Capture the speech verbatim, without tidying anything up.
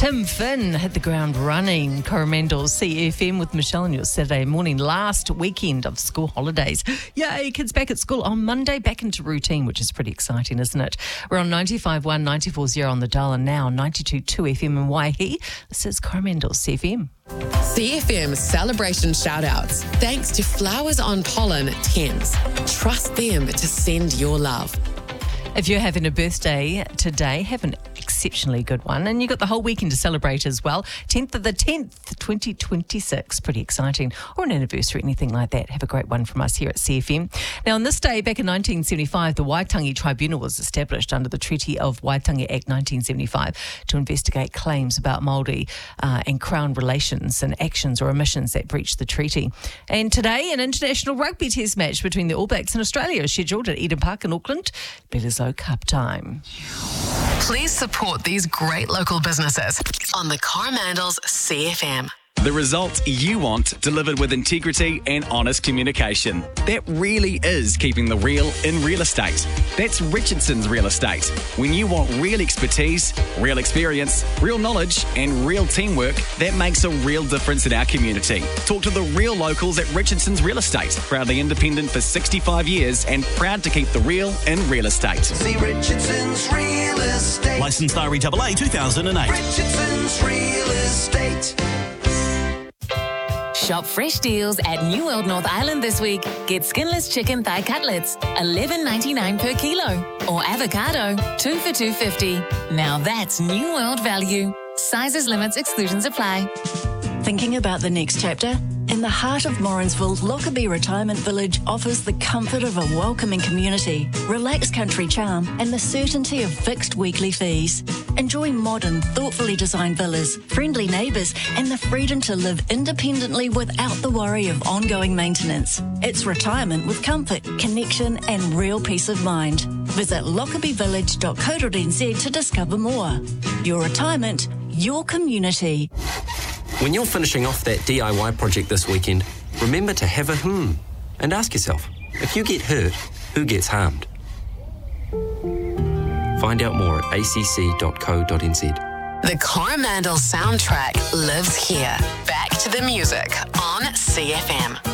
Tim Finn hit the ground running. Coromandel's C F M with Michelle on your Saturday morning. Last weekend of school holidays. Yay, kids back at school on Monday, back into routine, which is pretty exciting, isn't it? We're on ninety-five point one, ninety-four point zero on the dial, and now ninety-two point two F M in Waihi. This is Coromandel's C F M. C F M celebration shout-outs. Thanks to Flowers on Pollen Thames. Trust them to send your love. If you're having a birthday today, have an exceptionally good one. And you've got the whole weekend to celebrate as well. tenth of the tenth, twenty twenty-six. Pretty exciting. Or an anniversary, anything like that. Have a great one from us here at C F M. Now, on this day, back in nineteen seventy-five, the Waitangi Tribunal was established under the Treaty of Waitangi Act nineteen seventy-five to investigate claims about Māori uh, and Crown relations and actions or omissions that breached the treaty. And today, an international rugby test match between the All Blacks and Australia is scheduled at Eden Park in Auckland. Bledisloe Cup time. Please support these great local businesses on the Coromandel's C F M. The results you want delivered with integrity and honest communication. That really is keeping the real in real estate. That's Richardson's Real Estate. When you want real expertise, real experience, real knowledge and real teamwork, that makes a real difference in our community. Talk to the real locals at Richardson's Real Estate. Proudly independent for sixty-five years and proud to keep the real in real estate. See Richardson's Real Estate. Licensed R E A A two thousand eight. Richardson's Real Estate. Shop fresh deals at New World North Island this week. Get skinless chicken thigh cutlets, eleven ninety-nine per kilo. Or avocado, two for two fifty. Now that's New World value. Sizes, limits, exclusions apply. Thinking about the next chapter? In the heart of Morrinsville, Lockerbie Retirement Village offers the comfort of a welcoming community, relaxed country charm, and the certainty of fixed weekly fees. Enjoy modern, thoughtfully designed villas, friendly neighbours, and the freedom to live independently without the worry of ongoing maintenance. It's retirement with comfort, connection, and real peace of mind. Visit lockerbie village dot co dot n z to discover more. Your retirement, your community. When you're finishing off that D I Y project this weekend, remember to have a hmm and ask yourself, if you get hurt, who gets harmed? Find out more at a c c dot co dot n z. The Coromandel soundtrack lives here. Back to the music on C F M.